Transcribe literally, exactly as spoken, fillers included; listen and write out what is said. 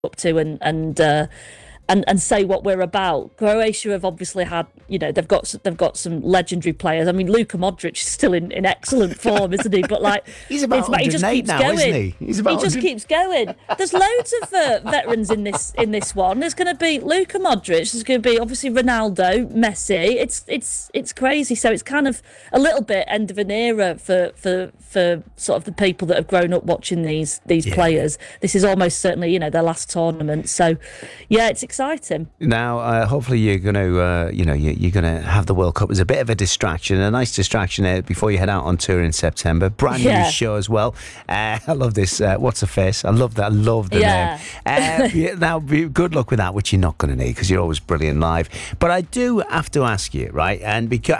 up to and and uh, and and say what we're about. Croatia have obviously had, you know, they've got they've got some legendary players. I mean, Luka Modric is still in, in excellent form, isn't he? But like, he's about he just keeps now, going. isn't he? He's about he just keeps going. There's loads of uh, veterans in this in this one. There's going to be Luka Modric. There's going to be obviously Ronaldo, Messi. It's it's it's crazy. So it's kind of a little bit end of an era for for for sort of the people that have grown up watching these these yeah. players. This is almost certainly, you know, their last tournament. So yeah, it's exciting. Now, uh, hopefully you're going to, uh, you know, you, you're going to have the World Cup as a bit of a distraction, a nice distraction uh, before you head out on tour in September. Brand yeah. new show as well. Uh, I love this. Uh, What's a Face? I love that. I love the yeah. name. Uh, yeah, now, good luck with that, which you're not going to need because you're always brilliant live. But I do have to ask you, right? And because